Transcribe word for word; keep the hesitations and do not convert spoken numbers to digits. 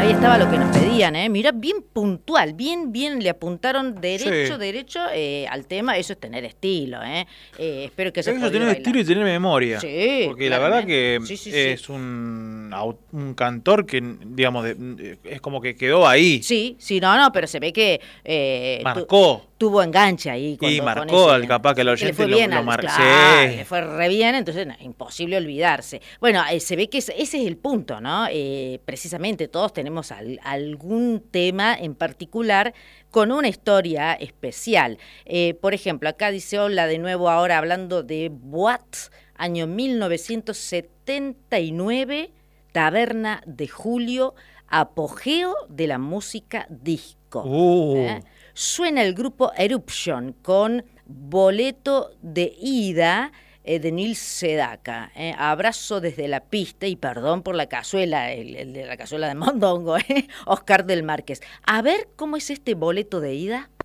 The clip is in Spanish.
Ahí estaba lo que nos pedían, ¿eh? Mirá, bien puntual, bien, bien le apuntaron derecho, Sí. derecho eh, al tema. Eso es tener estilo, ¿eh? eh espero que hayas Eso es podido tener bailar. estilo y tener memoria. Sí, Porque la verdad que claramente. Sí, sí, es sí. un, au- un cantor que, digamos, de- es como que quedó ahí. Sí, sí, no, no, pero se ve que eh, tu- Marcó. tuvo enganche ahí Y cuando, con marcó, ese, al capaz que el sí, que le oyente fue lo, bien, lo al, marcó. claro, le Sí. fue re bien, entonces no, imposible olvidarse. Bueno, eh, se ve que ese, ese es el punto, ¿no? Eh, precisamente todos tenemos al- algún tema en particular con una historia especial. Eh, por ejemplo, acá dice, hola de nuevo ahora hablando de Boat, año mil novecientos setenta y nueve, Taberna de Julio, apogeo de la música disco. Uh. ¿eh? Suena el grupo Eruption con Boleto de Ida eh, de Nils Sedaka. Eh. Abrazo desde la pista y perdón por la cazuela, el, el de la cazuela de Mondongo, eh. Oscar del Márquez. A ver cómo es este boleto de ida.